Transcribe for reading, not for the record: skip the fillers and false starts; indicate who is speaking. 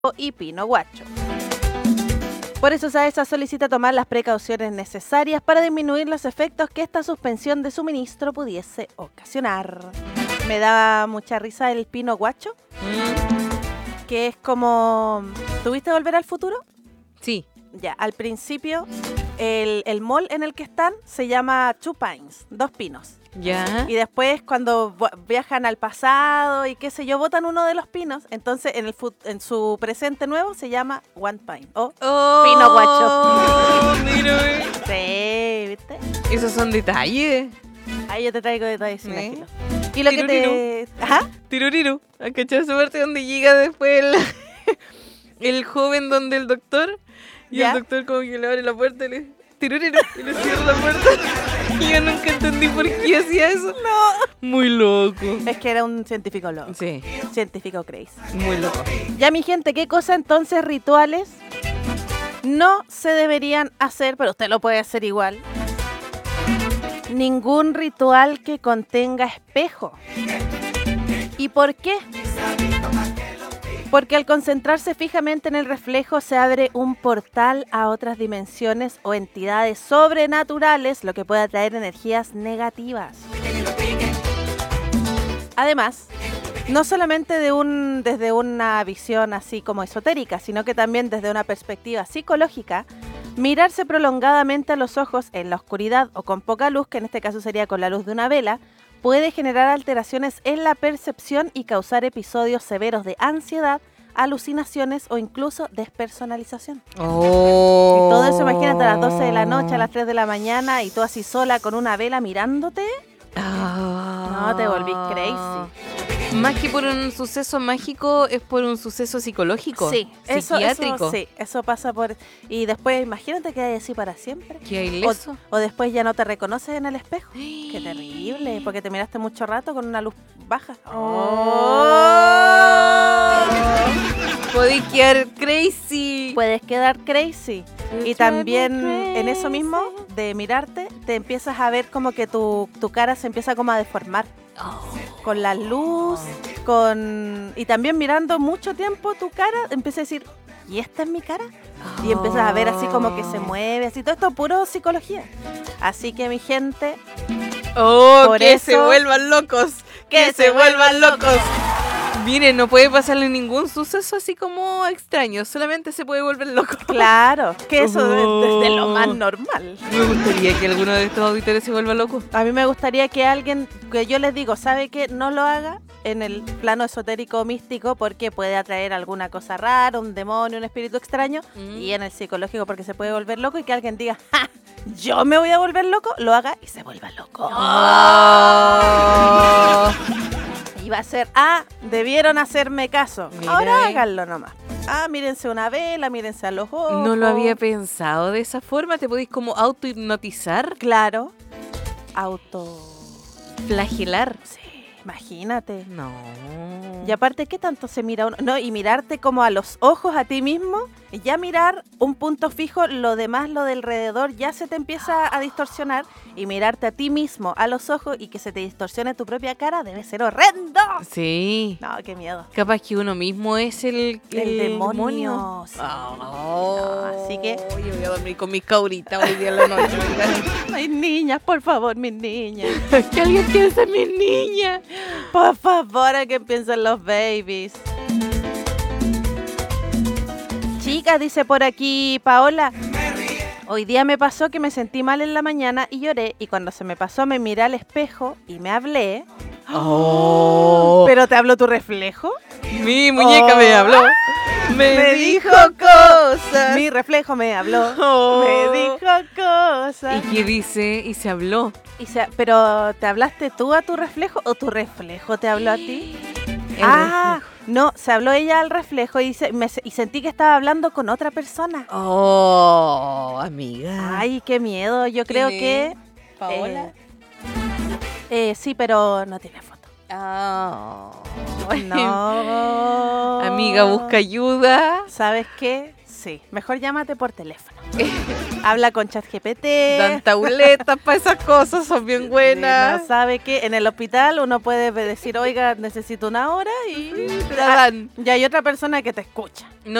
Speaker 1: y pino guacho. Por eso SAESA solicita tomar las precauciones necesarias para disminuir los efectos que esta suspensión de suministro pudiese ocasionar. Me da mucha risa el pino guacho, que es como... ¿Tuviste Volver al Futuro?
Speaker 2: Sí.
Speaker 1: Ya, al principio el mall en el que están se llama Two Pines, 2 pinos.
Speaker 2: Ya.
Speaker 1: Y después cuando viajan al pasado y qué sé yo, botan uno de los pinos, entonces en su presente nuevo se llama One Pine o pino guacho.
Speaker 2: Mira,
Speaker 1: Sí, ¿viste?
Speaker 2: esos son detalles.
Speaker 1: Ahí yo te traigo detalles sin
Speaker 2: ¿Eh?
Speaker 1: ágilo. Y lo que te... ¿Ajá?
Speaker 2: Tiruriru. ¿Cachai esa parte donde llega después el joven donde el doctor? Y
Speaker 1: ¿Ya?
Speaker 2: el doctor como que le abre la puerta y le... Tiruriru. Y le cierra la puerta. Y yo nunca entendí por qué hacía eso.
Speaker 1: No.
Speaker 2: Muy loco.
Speaker 1: Es que era un científico loco.
Speaker 2: Sí,
Speaker 1: Científico crazy.
Speaker 2: muy loco.
Speaker 1: Ya, mi gente, ¿qué cosa entonces rituales no se deberían hacer? Pero usted lo puede hacer igual. Ningún ritual que contenga espejo. ¿Y por qué? Porque al concentrarse fijamente en el reflejo se abre un portal a otras dimensiones o entidades sobrenaturales, lo que puede atraer energías negativas. Además, no solamente desde una visión así como esotérica, sino que también desde una perspectiva psicológica, mirarse prolongadamente a los ojos en la oscuridad o con poca luz, que en este caso sería con la luz de una vela, puede generar alteraciones en la percepción y causar episodios severos de ansiedad, alucinaciones o incluso despersonalización.
Speaker 2: Oh.
Speaker 1: Y todo eso, imagínate, a las 12 de la noche, a las 3 de la mañana, y tú así sola con una vela mirándote. No, te volvís crazy.
Speaker 2: Más que por un suceso mágico, es por un suceso psicológico.
Speaker 1: Sí,
Speaker 2: psiquiátrico.
Speaker 1: Eso pasa por... Y después, imagínate que hay así para siempre.
Speaker 2: Que hay leso.
Speaker 1: O después ya no te reconoces en el espejo. Qué terrible, porque te miraste mucho rato con una luz baja.
Speaker 2: Podéis quedar crazy.
Speaker 1: Puedes quedar crazy. Y también en eso mismo, de mirarte, te empiezas a ver como que tu cara se empieza como a deformar. Con la luz, y también mirando mucho tiempo tu cara, empiezas a decir, ¿y esta es mi cara? Y empiezas a ver así como que se mueve, así todo esto puro psicología. Así que mi gente, por
Speaker 2: que
Speaker 1: eso,
Speaker 2: se vuelvan locos. Que se vuelvan locos. Miren, no puede pasarle ningún suceso así como extraño, solamente se puede volver loco.
Speaker 1: claro, que eso es de lo más normal.
Speaker 2: Me gustaría que alguno de estos auditores se vuelva loco.
Speaker 1: A mí me gustaría que alguien, que yo les digo, ¿sabe qué? No lo haga en el plano esotérico o místico porque puede atraer alguna cosa rara, un demonio, un espíritu extraño, y en el psicológico porque se puede volver loco, y que alguien diga, ¡ja! Yo me voy a volver loco, lo haga y se vuelva loco. Y va a ser, debieron hacerme caso.
Speaker 2: Mira,
Speaker 1: Ahora háganlo nomás. Mírense una vela, mírense a los ojos.
Speaker 2: No lo había pensado de esa forma. ¿Te podéis como auto-hipnotizar?
Speaker 1: Claro.
Speaker 2: Flagelar.
Speaker 1: Sí, imagínate.
Speaker 2: No.
Speaker 1: Y aparte, ¿qué tanto se mira uno? No, y mirarte como a los ojos a ti mismo, y ya mirar un punto fijo, lo demás, lo del alrededor, ya se te empieza a distorsionar, y mirarte a ti mismo a los ojos y que se te distorsione tu propia cara debe ser horrendo.
Speaker 2: Sí.
Speaker 1: No, qué miedo.
Speaker 2: Capaz que uno mismo es el
Speaker 1: demonio. Sí.
Speaker 2: No,
Speaker 1: así que
Speaker 2: yo voy a dormir con mis cauritas hoy día en la noche.
Speaker 1: Ay, niñas, por favor, mis niñas.
Speaker 2: Que alguien piense en mis niñas.
Speaker 1: Por favor, a que piensen los babies. Chicas, dice por aquí Paola, hoy día me pasó que me sentí mal en la mañana y lloré, y cuando se me pasó me miré al espejo y me hablé. ¿Pero te habló tu reflejo?
Speaker 2: Mi muñeca me habló. Me dijo cosas.
Speaker 1: Mi reflejo me habló. Me dijo cosas.
Speaker 2: ¿Y qué dice? Y se habló.
Speaker 1: ¿Pero te hablaste tú a tu reflejo o tu reflejo te habló a ti?
Speaker 2: Reflejo.
Speaker 1: No, se habló ella al reflejo y sentí que estaba hablando con otra persona.
Speaker 2: Amiga.
Speaker 1: Ay, qué miedo. Yo creo que...
Speaker 2: ¿Paola?
Speaker 1: Sí, pero no tiene foto. No.
Speaker 2: Amiga, busca ayuda.
Speaker 1: ¿Sabes qué? Sí, mejor llámate por teléfono. Habla con ChatGPT.
Speaker 2: Dan tabletas para esas cosas, son bien buenas.
Speaker 1: No sabe que en el hospital uno puede decir, oiga, necesito una hora y
Speaker 2: Te la dan.
Speaker 1: ya hay otra persona que te escucha.